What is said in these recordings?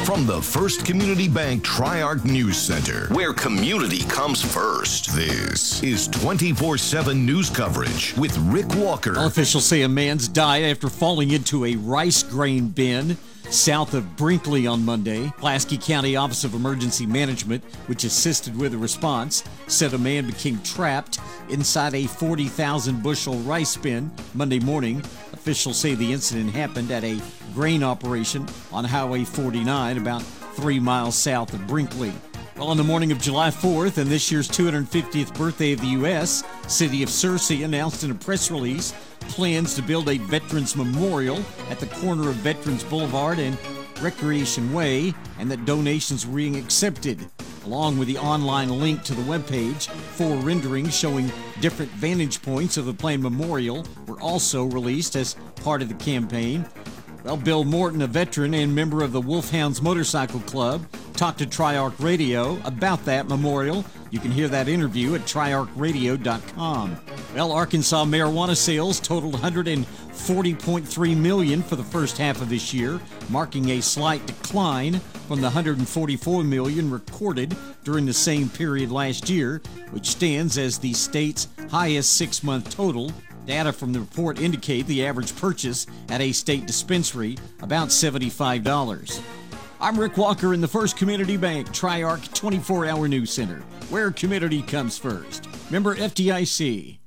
From the First Community Bank Tri-Arc News Center, where community comes first, this is 24/7 news coverage with Rick Walker. Officials say a man's died after falling into a rice grain bin south of Brinkley on Monday. Pulaski County Office of Emergency Management, which assisted with the response, said a man became trapped inside a 40,000 bushel rice bin Monday morning. Officials say the incident happened at a grain operation on Highway 49, about 3 miles south of Brinkley. Well, on the morning of July 4th and this year's 250th birthday of the U.S., City of Searcy announced in a press release plans to build a Veterans Memorial at the corner of Veterans Boulevard and Recreation Way, and that donations were being accepted. Along with the online link to the webpage, 4 renderings showing different vantage points of the planned memorial were also released as part of the campaign. Well, Bill Morton, a veteran and member of the Wolfhounds Motorcycle Club, talked to Tri-Arc Radio about that memorial. You can hear that interview at triarcradio.com. Well, Arkansas marijuana sales totaled $140.3 million for the first half of this year, marking a slight decline from the $144 million recorded during the same period last year, which stands as the state's highest 6-month total. Data from the report indicate the average purchase at a state dispensary about $75. I'm Rick Walker in the First Community Bank Tri-Arc 24-hour news center, where community comes first. Member FDIC.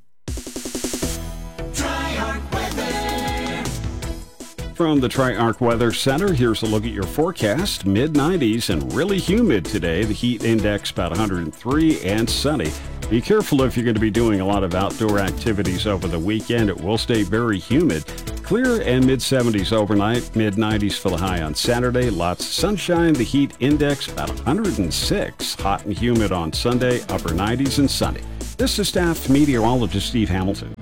Tri-Arc weather. From the Tri-Arc Weather Center, here's a look at your forecast. Mid-90s and really humid today. The heat index about 103 and sunny. Be careful if you're going to be doing a lot of outdoor activities over the weekend. It will stay very humid. Clear and mid-70s overnight, mid-90s for the high on Saturday. Lots of sunshine. The heat index about 106. Hot and humid on Sunday, upper 90s and sunny. This is staff meteorologist Steve Hamilton.